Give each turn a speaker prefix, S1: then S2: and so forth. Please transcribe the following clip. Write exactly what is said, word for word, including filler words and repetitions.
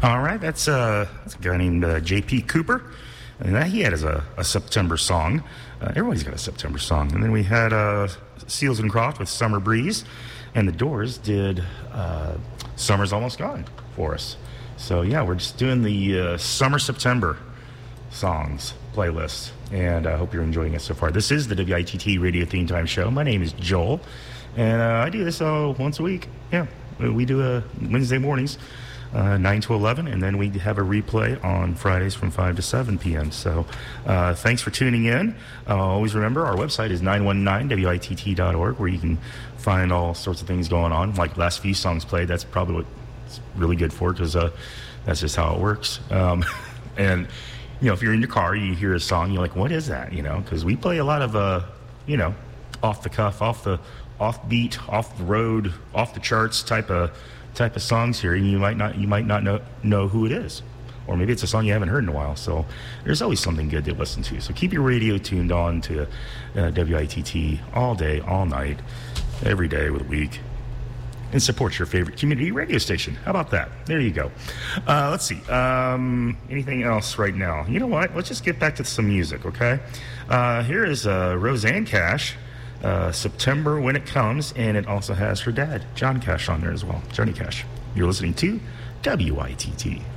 S1: All right, that's, uh, that's a guy named uh, J P Cooper. And that he had as a, a September song. Uh, everybody's got a September song. And then we had uh, Seals and Croft with Summer Breeze. And the Doors did uh, Summer's Almost Gone for us. So, yeah, we're just doing the uh, Summer September songs playlist. And I hope you're enjoying it so far. This is the W I T T Radio Theme Time Show. My name is Joel. And uh, I do this uh, once a week. Yeah, we do uh, Wednesday mornings. Uh, nine to eleven, and then we have a replay on Fridays from five to seven p.m. So uh, thanks for tuning in. Uh, always remember, our website is nine one nine W I T T dot org, where you can find all sorts of things going on. Like last few songs played, that's probably what it's really good for, because uh, that's just how it works. Um, and, you know, if you're in your car, you hear a song, you're like, what is that? You know, because we play a lot of, uh, you know, off the cuff, off the off beat, off the road, off the charts type of type of songs here, and you might not you might not know know who it is, or maybe it's a song you haven't heard in a while. So there's always something good to listen to. So keep your radio tuned on to uh, W I T T all day, all night, every day of the week, and support your favorite community radio station. How about that? There you go. Uh, let's see. Um, anything else right now? You know what? Let's just get back to some music, okay? Uh, here is uh, Rosanne Cash. Uh, September When It Comes, and it also has her dad, John Cash, on there as well. Johnny Cash. You're listening to W I T T.